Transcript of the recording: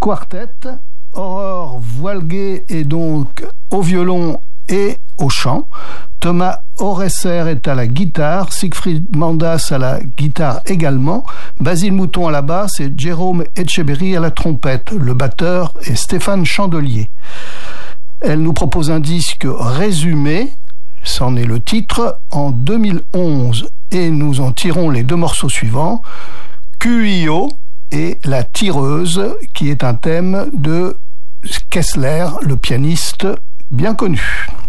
Quartet. Aurore Voilguet est donc au violon et au chant. Thomas Oresser est à la guitare, Siegfried Mandas à la guitare également, Basile Mouton à la basse et Jérôme Etcheberry à la trompette. Le batteur est Stéphane Chandelier. Elle nous propose un disque résumé, c'en est le titre, en 2011, et nous en tirons les deux morceaux suivants, QIO et La Tireuse, qui est un thème de Kessler, le pianiste bien connu.